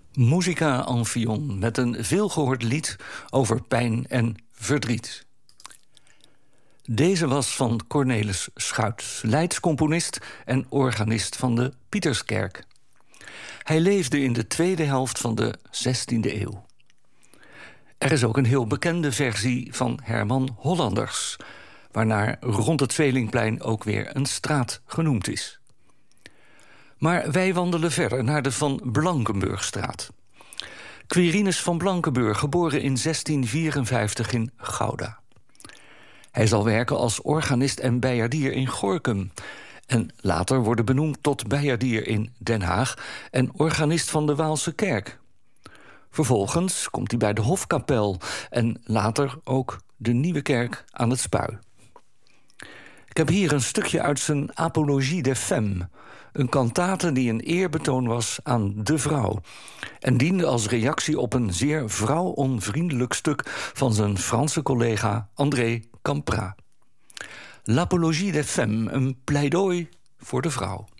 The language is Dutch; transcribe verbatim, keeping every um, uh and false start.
Musica Amphion met een veelgehoord lied over pijn en verdriet. Deze was van Cornelis Schuit, Leids componist en organist van de Pieterskerk. Hij leefde in de tweede helft van de zestiende eeuw. Er is ook een heel bekende versie van Herman Hollanders, waarnaar rond het Tweelingplein ook weer een straat genoemd is. Maar wij wandelen verder naar de Van Blankenburgstraat. Quirinus van Blankenburg, geboren in zestien vierenvijftig in Gouda. Hij zal werken als organist en bijaardier in Gorinchem en later worden benoemd tot bijaardier in Den Haag en organist van de Waalse Kerk. Vervolgens komt hij bij de Hofkapel en later ook de Nieuwe Kerk aan het Spui. Ik heb hier een stukje uit zijn Apologie des Femmes, een kantate die een eerbetoon was aan de vrouw en diende als reactie op een zeer vrouwonvriendelijk stuk van zijn Franse collega André Campra. L'Apologie des Femmes, een pleidooi voor de vrouw.